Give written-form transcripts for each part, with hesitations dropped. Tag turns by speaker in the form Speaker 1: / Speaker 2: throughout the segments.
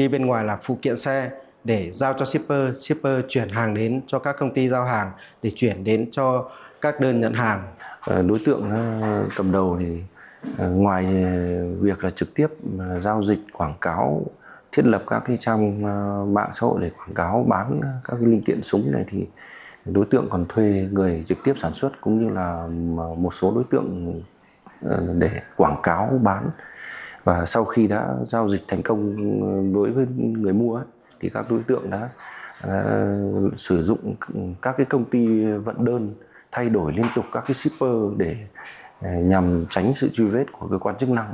Speaker 1: ghi bên ngoài là phụ kiện xe để giao cho shipper, shipper chuyển hàng đến cho các công ty giao hàng để chuyển đến cho các đơn nhận hàng.
Speaker 2: Đối tượng cầm đầu thì ngoài việc là trực tiếp giao dịch quảng cáo, thiết lập các cái trang mạng xã hội để quảng cáo bán các cái linh kiện súng này, thì đối tượng còn thuê người trực tiếp sản xuất cũng như là một số đối tượng để quảng cáo bán. Và sau khi đã giao dịch thành công đối với người mua thì các đối tượng đã sử dụng các cái công ty vận đơn thay đổi liên tục các cái shipper để nhằm tránh sự truy vết của cơ quan chức năng.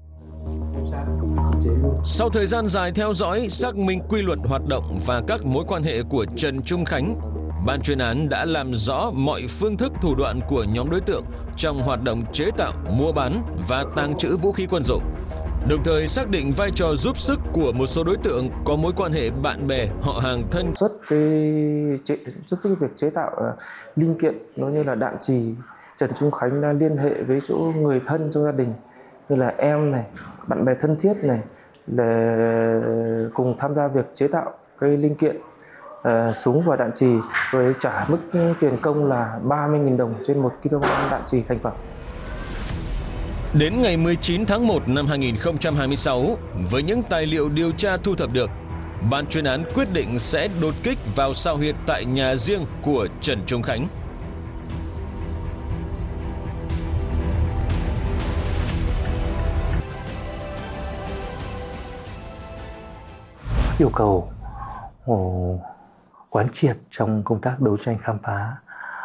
Speaker 3: Sau thời gian dài theo dõi, xác minh quy luật hoạt động và các mối quan hệ của Trần Trung Khánh, ban chuyên án đã làm rõ mọi phương thức thủ đoạn của nhóm đối tượng trong hoạt động chế tạo, mua bán và tàng trữ vũ khí quân dụng. Đồng thời xác định vai trò giúp sức của một số đối tượng có mối quan hệ bạn bè, họ hàng thân.
Speaker 4: Giúp sức việc chế tạo linh kiện nó như là đạn chì, Trần Trung Khánh đã liên hệ với chỗ người thân trong gia đình như là em này, bạn bè thân thiết này để cùng tham gia việc chế tạo cái linh kiện súng và đạn chì, với trả mức tiền công là 30.000 đồng trên 1 kg đạn chì thành phẩm.
Speaker 3: Đến ngày 19 tháng 1 năm 2026, với những tài liệu điều tra thu thập được, ban chuyên án quyết định sẽ đột kích vào sao huyệt tại nhà riêng của Trần Trung Khánh.
Speaker 5: Yêu cầu quán triệt trong công tác đấu tranh khám phá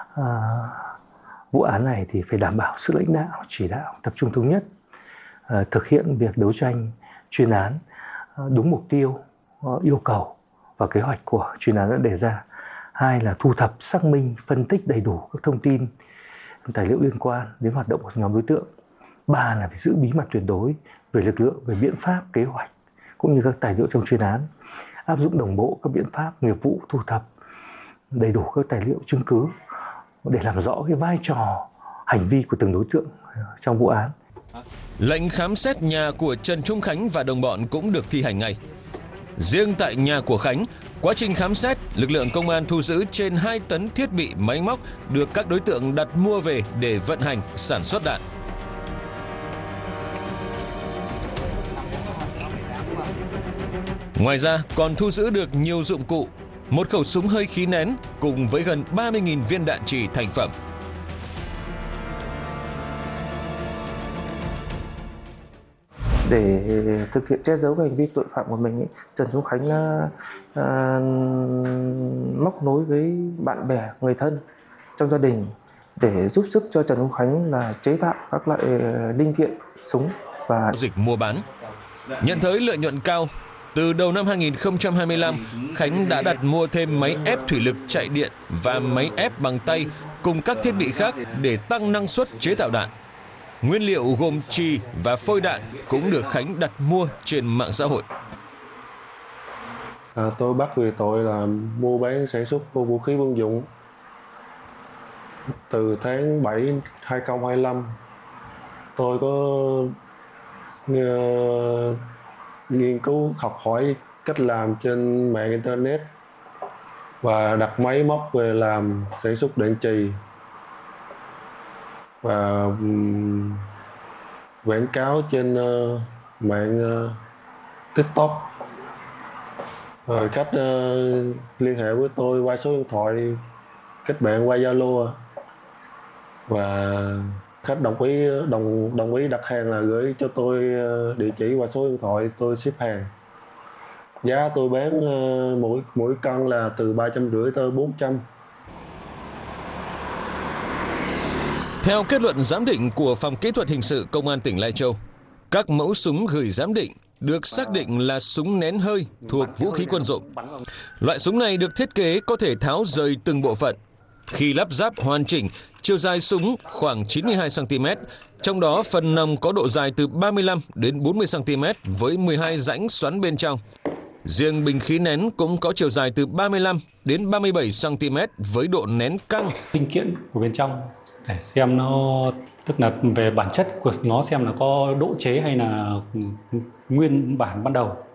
Speaker 5: vụ án này thì phải đảm bảo sự lãnh đạo, chỉ đạo, tập trung thống nhất, thực hiện việc đấu tranh chuyên án đúng mục tiêu, yêu cầu và kế hoạch của chuyên án đã đề ra. Hai là thu thập, xác minh, phân tích đầy đủ các thông tin, tài liệu liên quan đến hoạt động của nhóm đối tượng. Ba là phải giữ bí mật tuyệt đối về lực lượng, về biện pháp, kế hoạch cũng như các tài liệu trong chuyên án, áp dụng đồng bộ các biện pháp nghiệp vụ, thu thập đầy đủ các tài liệu chứng cứ để làm rõ cái vai trò, hành vi của từng đối tượng trong vụ án.
Speaker 3: Lệnh khám xét nhà của Trần Trung Khánh và đồng bọn cũng được thi hành ngay. Riêng tại nhà của Khánh, quá trình khám xét, lực lượng công an thu giữ trên 2 tấn thiết bị máy móc được các đối tượng đặt mua về để vận hành, sản xuất đạn. Ngoài ra còn thu giữ được nhiều dụng cụ, một khẩu súng hơi khí nén cùng với gần 30.000 viên đạn chì thành phẩm.
Speaker 4: Để thực hiện che giấu hành vi tội phạm của mình, Trần Trung Khánh móc nối với bạn bè, người thân trong gia đình để giúp sức cho Trần Trung Khánh là chế tạo các loại linh kiện súng và
Speaker 3: dịch mua bán. Nhận thấy lợi nhuận cao, từ đầu năm 2025, Khánh đã đặt mua thêm máy ép thủy lực chạy điện và máy ép bằng tay cùng các thiết bị khác để tăng năng suất chế tạo đạn. Nguyên liệu gồm chì và phôi đạn cũng được Khánh đặt mua trên mạng xã hội.
Speaker 6: Tôi bắt về tội là mua bán sản xuất vũ khí quân dụng. Từ tháng 7 2025, tôi có nghiên cứu học hỏi cách làm trên mạng internet và đặt máy móc về làm sản xuất đạn chì và quảng cáo trên mạng TikTok. Rồi khách liên hệ với tôi qua số điện thoại kết bạn qua Zalo, và khách đồng ý đặt hàng là gửi cho tôi địa chỉ và số điện thoại, tôi ship hàng. Giá tôi bán mỗi cân là từ 350 tới 400.
Speaker 3: Theo kết luận giám định của Phòng Kỹ thuật Hình sự Công an tỉnh Lai Châu, các mẫu súng gửi giám định được xác định là súng nén hơi thuộc vũ khí quân dụng. Loại súng này được thiết kế có thể tháo rời từng bộ phận. Khi lắp ráp hoàn chỉnh, chiều dài súng khoảng 92 cm, trong đó phần nòng có độ dài từ 35 đến 40 cm với 12 rãnh xoắn bên trong. Riêng bình khí nén cũng có chiều dài từ 35 đến 37 cm với độ nén căng.
Speaker 7: Linh kiện của bên trong để xem nó, tức là về bản chất của nó, xem là có độ chế hay là nguyên bản ban đầu.